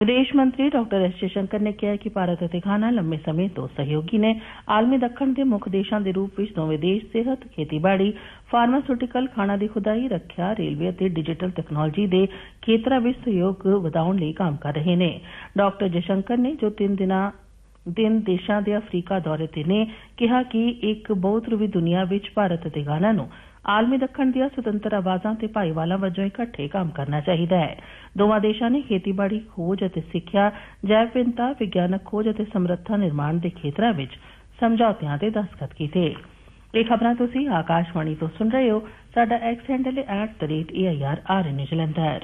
विदेश मंत्री doctor S Jaishankar ने कहा कि भारत ਅਤੇ घाना लंबे समय ਤੋਂ सहयोगी ने आलमी ਦੱਖਣ ਦੇ ਮੁੱਖ ਦੇਸ਼ਾਂ ਦੇ ਰੂਪ ਵਿੱਚ ਦੋਵੇਂ ਦੇਸ਼ ਸਿਹਤ, ਖੇਤੀਬਾੜੀ, ਫਾਰਮਾਸਿਊਟੀਕਲ, ਖਾਣਾ ਦੀ ਖੁਦਾਈ, ਰੱਖਿਆ, ਰੇਲਵੇ ਅਤੇ ਡਿਜੀਟਲ ਟੈਕਨੋਲੋਜੀ ਦੇ ਖੇਤਰਾਂ ਵਿੱਚ ਸਹਿਯੋਗ ਵਧਾਉਣ ਲਈ ਕੰਮ ਕਰ ਰਹੇ ਨੇ। ਡਾਕਟਰ ਜयशंकर ਨੇ ਜੋ 3 ਦੇਸ਼ਾਂ ਦੇ ਅਫਰੀਕਾ ਦੌਰੇ ਤੇ ਨੇ ਕਿਹਾ ਕਿ ਇੱਕ ਬਹੁਧਰੁਵੀ ਦੁਨੀਆ ਵਿੱਚ ਭਾਰਤ ਅਤੇ ਘਾਨਾ ਨੂੰ ਆਲਮੀ ਦੱਖਣ ਦੀਆਂ ਸੁਤੰਤਰ ਆਵਾਜ਼ਾਂ ਤੇ ਭਾਈਵਾਲਾਂ ਵਜੋਂ ਇਕੱਠੇ ਕੰਮ ਕਰਨਾ ਚਾਹੀਦਾ ਹੈ। ਦੋਵਾਂ ਦੇਸ਼ਾਂ ਨੇ ਖੇਤੀਬਾੜੀ, ਖੋਜ ਅਤੇ ਸਿੱਖਿਆ, ਜੈਵ ਵਿਭਿੰਨਤਾ, ਵਿਗਿਆਨਕ ਖੋਜ ਅਤੇ ਸਮਰੱਥਾ ਨਿਰਮਾਣ ਦੇ ਖੇਤਰਾਂ ਵਿੱਚ ਸਮਝੌਤਿਆਂ ਤੇ ਦਸਤਖਤ ਕੀਤੇ। ਇਹ ਖਬਰਾਂ ਤੁਸੀਂ ਆਕਾਸ਼ਵਾਣੀ ਤੋਂ ਸੁਣ ਰਹੇ ਹੋ। ਸਾਡਾ ਐਕਸ ਹੈਂਡਲ ਹੈ @AIRRN ਜਲੰਧਰ।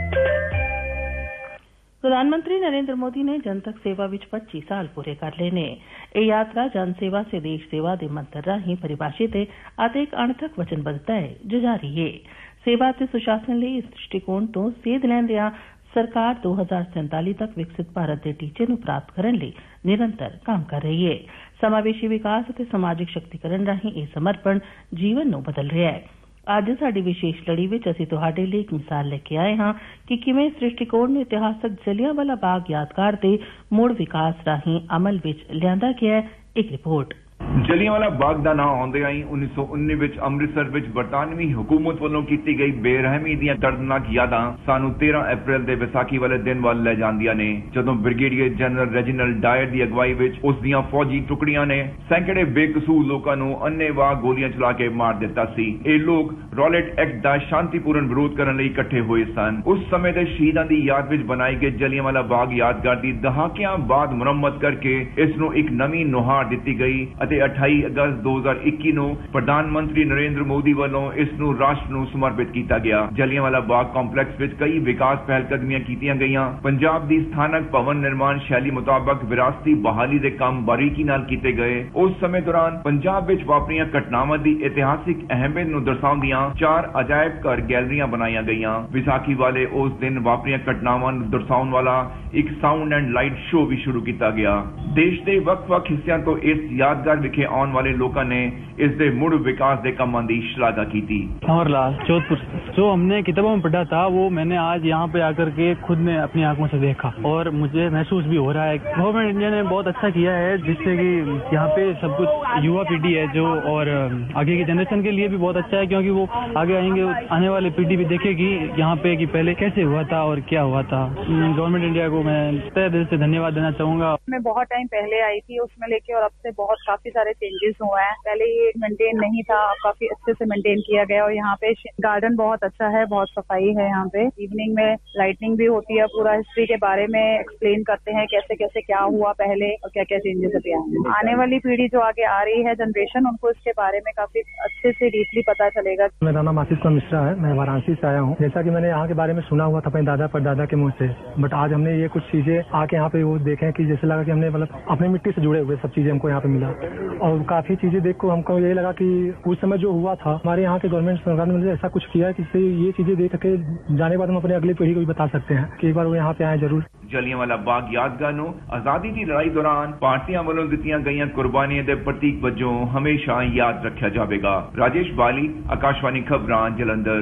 प्रधानमंत्री नरेंद्र मोदी ने जनतक सेवा विच 25 साल पूरे कर लए ने। ਇਹ यात्रा जन सेवा से देश सेवा ਦੇ ਮੰਤਰ ਰਾਹੀਂ ਪਰਿਭਾਸ਼ਿਤ ਹੈ ਅਤੇ ਇੱਕ ਅਣਥਕ ਵਚਨਬੱਧਤਾ ਹੈ ਜੋ ਜਾਰੀ ਹੈ। ਸੇਵਾ ਅਤੇ ਸੁਸ਼ਾਸਨ ਲਈ ਇਸ ਦ੍ਰਿਸ਼ਟੀਕੋਣ ਤੋਂ ਸੇਧ ਲੈਂਦਿਆਂ ਸਰਕਾਰ 2047 ਤੱਕ ਵਿਕਸਿਤ ਭਾਰਤ ਦੇ ਟੀਚੇ ਨੂੰ ਪ੍ਰਾਪਤ ਕਰਨ ਲਈ ਨਿਰੰਤਰ ਕੰਮ ਕਰ ਰਹੀ ਹੈ। ਸਮਾਵੇਸ਼ੀ ਵਿਕਾਸ ਅਤੇ ਸਮਾਜਿਕ ਸ਼ਕਤੀਕਰਨ ਰਾਹੀਂ ਇਹ ਸਮਰਪਣ ਜੀਵਨ ਨੂੰ ਬਦਲ ਰਿਹਾ ਹੈ। ਅੱਜ ਸਾਡੀ ਵਿਸ਼ੇਸ਼ ਲੜੀ ਵਿੱਚ ਅਸੀਂ ਤੁਹਾਡੇ ਲਈ ਇੱਕ ਮਿਸਾਲ ਲੈ ਕੇ ਆਏ ਹਾਂ ਕਿ ਕਿਵੇਂ ਇਸ ਦ੍ਰਿਸ਼ਟੀਕੋਣ ਨੂੰ ਇਤਿਹਾਸਕ ਜਲਿਆਂਵਾਲਾ ਬਾਗ ਯਾਦਗਾਰ ਦੇ ਮੁੜ ਵਿਕਾਸ ਰਾਹੀਂ ਅਮਲ ਵਿੱਚ ਲਿਆਂਦਾ ਗਿਆ ਹੈ। ਇੱਕ ਰਿਪੋਰਟ। ਜਲਿਆਂਵਾਲਾ ਬਾਗ ਦਾ ਨਾਂ ਆਉਂਦਿਆਂ ਹੀ 1919 ਵਿੱਚ ਅੰਮ੍ਰਿਤਸਰ ਵਿੱਚ ਬਰਤਾਨਵੀ ਹਕੂਮਤ ਵੱਲੋਂ ਕੀਤੀ ਗਈ ਬੇਰਹਿਮੀ ਦੀਆਂ ਦਰਦਨਾਕ ਯਾਦਾਂ ਸਾਨੂੰ 13 ਅਪ੍ਰੈਲ ਦੇ ਵਿਸਾਖੀ ਵਾਲੇ ਦਿਨ ਵੱਲ ਲੈ ਜਾਂਦੀਆਂ ਨੇ, ਜਦੋਂ ਬ੍ਰਿਗੇਡੀਅਰ ਜਨਰਲ ਰੈਜੀਨਲਡ ਡਾਇਰ ਦੀ ਅਗਵਾਈ ਵਿੱਚ ਉਸ ਦੀਆਂ ਫੌਜੀ ਟੁਕੜੀਆਂ ਨੇ ਸੈਂਕੜੇ ਬੇਕਸੂਰ ਲੋਕਾਂ ਨੂੰ ਅੰਨ੍ਹੇਵਾਹ ਗੋਲੀਆਂ ਚਲਾ ਕੇ ਮਾਰ ਦਿੱਤਾ ਸੀ। ਇਹ ਲੋਕ ਰੌਲਟ ਐਕਟ ਦਾ ਸ਼ਾਂਤੀਪੂਰਨ ਵਿਰੋਧ ਕਰਨ ਲਈ ਇਕੱਠੇ ਹੋਏ ਸਨ। ਉਸ ਸਮੇਂ ਦੇ ਸ਼ਹੀਦਾਂ ਦੀ ਯਾਦ ਵਿੱਚ ਬਣਾਈ ਗਈ ਜਲਿਆਂਵਾਲਾ ਬਾਗ ਯਾਦਗਾਰ ਦੀ ਦਹਾਕਿਆਂ ਬਾਅਦ ਮੁਰੰਮਤ ਕਰਕੇ ਇਸ ਨੂੰ ਇੱਕ ਨਵੀਂ ਨੁਹਾਰ ਦਿੱਤੀ ਗਈ ਅਤੇ 28 ਅਗਸਤ 2021 ਨੂੰ ਪ੍ਰਧਾਨ ਮੰਤਰੀ ਨਰਿੰਦਰ ਮੋਦੀ ਵੱਲੋਂ ਇਸ ਨੂੰ ਰਾਸ਼ਟਰ ਨੂੰ ਸਮਰਪਿਤ ਕੀਤਾ ਗਿਆ। ਜਲਿਆਂਵਾਲਾ ਬਾਗ ਕੰਪਲੈਕਸ ਵਿੱਚ ਕਈ ਵਿਕਾਸ ਪਹਿਲਕਦਮੀਆਂ ਕੀਤੀਆਂ ਗਈਆਂ। ਪੰਜਾਬ ਦੀ ਸਥਾਨਕ ਭਵਨ ਨਿਰਮਾਣ ਸ਼ੈਲੀ ਮੁਤਾਬਕ ਵਿਰਾਸਤੀ ਬਹਾਲੀ ਦੇ ਕੰਮ ਬਾਰੀਕੀ ਨਾਲ ਕੀਤੇ ਗਏ। ਉਸ ਸਮੇਂ ਦੌਰਾਨ ਪੰਜਾਬ ਵਿੱਚ ਵਾਪਰੀਆਂ ਘਟਨਾਵਾਂ ਦੀ ਇਤਿਹਾਸਿਕ ਅਹਿਮੀਅਤ ਨੂੰ ਦਰਸਾਉਂਦੀਆਂ 4 ਅਜਾਇਬ ਘਰ ਗੈਲਰੀਆਂ ਬਣਾਈਆਂ ਗਈਆਂ। ਵਿਸਾਖੀ ਵਾਲੇ ਉਸ ਦਿਨ ਵਾਪਰੀਆਂ ਘਟਨਾਵਾਂ ਨੂੰ ਦਰਸਾਉਣ ਵਾਲਾ ਇੱਕ ਸਾਊਂਡ ਐਂਡ ਲਾਈਟ ਸ਼ੋਅ ਵੀ ਸ਼ੁਰੂ ਕੀਤਾ ਗਿਆ। ਦੇਸ਼ ਦੇ ਵੱਖ-ਵੱਖ ਹਿੱਸਿਆਂ ਤੋਂ ਇਸ यादगार विखे आने वाले लोगों ने इस दे मुड़ विकास के कामों की शलाघा की थी। कंवरलाल जोधपुर, जो हमने किताबों में पढ़ा था वो मैंने आज यहाँ पे आकर के खुद ने अपनी आंखों से देखा और मुझे महसूस भी हो रहा है। गवर्नमेंट इंडिया ने बहुत अच्छा किया है जिससे कि यहाँ पे सब कुछ युवा पीढ़ी है जो और आगे की जनरेशन के लिए भी बहुत अच्छा है, क्योंकि वो आगे आएंगे, आने वाली पीढ़ी भी देखेगी यहाँ पे कि पहले कैसे हुआ था और क्या हुआ था। गवर्नमेंट इंडिया को मैं तहे दिल से धन्यवाद देना चाहूंगा। मैं बहुत टाइम पहले आई थी, उसमें लेके और अब से बहुत काफी सारे चेंजेस हुए हैं। पहले ये मेंटेन नहीं था, काफी अच्छे से मेंटेन किया गया और यहाँ पे गार्डन बहुत अच्छा है, बहुत सफाई है। यहाँ पे इवनिंग में लाइटनिंग भी होती है, पूरा हिस्ट्री के बारे में एक्सप्लेन करते हैं कैसे कैसे क्या हुआ पहले और क्या क्या चेंजेस अभी आए। आने वाली पीढ़ी जो आगे आ रही है जनरेशन, उनको इसके बारे में काफी अच्छे से डीपली पता चलेगा। मेरा नाम आशीष मिश्रा है, मैं वाराणसी से आया हूँ। जैसा कि मैंने यहाँ के बारे में सुना हुआ था अपने दादा परदादा के मुँह से, बट आज हमने ये कुछ चीजें आके यहाँ पे वो देखे कि जैसे लगा कि हमने मतलब अपनी मिट्टी से जुड़े हुए सब चीजें हमको यहाँ पे मिला और काफी चीजें देख को हमको यही लगा कि उस समय जो हुआ था हमारे यहाँ के गवर्नमेंट सरकार ने मुझे ऐसा कुछ किया है कि ये चीजें देख के जाने के बाद हम अपने अगली पीढ़ी को भी बता सकते हैं कि एक बार वो यहाँ पे आए जरूर। जलियांवाला बाग यादगार ਨੂੰ ਆਜ਼ਾਦੀ ਦੀ ਲੜਾਈ ਦੌਰਾਨ ਭਾਰਤੀਆਂ ਵੱਲੋਂ ਦਿੱਤੀਆਂ ਗਈਆਂ ਕੁਰਬਾਨੀਆਂ ਦੇ ਪ੍ਰਤੀਕ ਵਜੋਂ ਹਮੇਸ਼ਾ ਯਾਦ ਰੱਖਿਆ ਜਾਵੇਗਾ। ਰਾਜੇਸ਼ ਬਾਲੀ, ਆਕਾਸ਼ਵਾਣੀ ਖਬਰਾਂ, ਜਲੰਧਰ।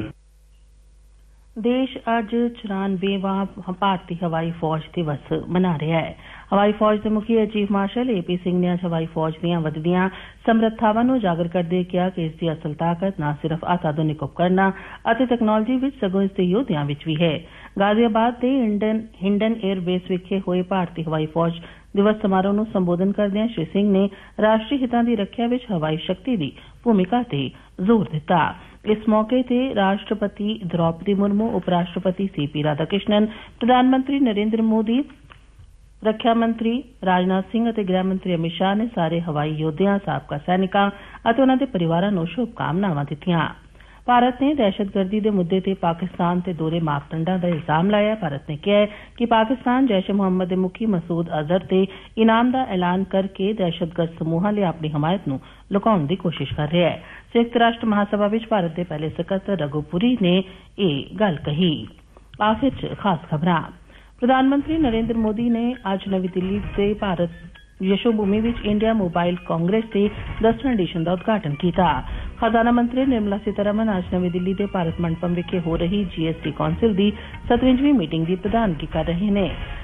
देश अज 94वां भारतीय हवाई फौज दिवस मना रहा है। हवाई फौज के मुखी चीफ मार्शल AP सिंह ने अज हवाई फौज दीआं वधदिआं समर्थावां नूं उजागर करदे कहा कि इसकी असल ताकत न सिर्फ अत्याधुनिक उपकरणां अते तकनोलॉजी विच सगों इसके योद्धियां विच भी है। गाजियाबाद के हिंडन एयरबेस विखे होए भारतीय हवाई फौज दिवस समारोह नूं संबोधन करदे श्री सिंह ने राष्ट्रीय हितां दी रखिया विच हवाई शक्ति दी भूमिका ते जोर दिता। इस मौके ते राष्ट्रपति द्रौपदी मुर्मू, उपराष्ट्रपति CP राधाकृष्णन, प्रधानमंत्री नरेंद्र मोदी, रक्षा मंत्री राजनाथ सिंह और गृह मंत्री अमित शाह ने सारे हवाई योद्धियां, साबका सैनिकां और उन्हां दे परिवारां नूं शुभकामनावां दित्तियां। भारत ने दहशतगर्दी के मुद्दे ते पाकिस्तान ते दोहरे मापदंडां दा इल्जाम लाया। भारत ने कहा है कि पाकिस्तान जैश ए मुहम्मद के मुखी मसूद अजहर ते इनाम का ऐलान करके दहशतगर्द समूहां लई अपनी हमायत नूं लुकाउण दी कोशिश कर रहा है। संयुक्त राष्ट्र महासभा विच भारत के पहले सकत्तर रघुपुरी ने यह गल कही। आखिर च खास खबरां। प्रधानमंत्री नरेंद्र मोदी ने अज नवी दिल्ली से Bharat Yashobhoomi which India mobile Congress के 10वें एडिशन का उद्घाटन किया। खजाना मंत्री निर्मला सीतारमण आज नवी दिल्ली के भारत मंडपम विखे हो रही GST कौंसिल की 57वीं मीटिंग की प्रधानगी कर रहे हैं।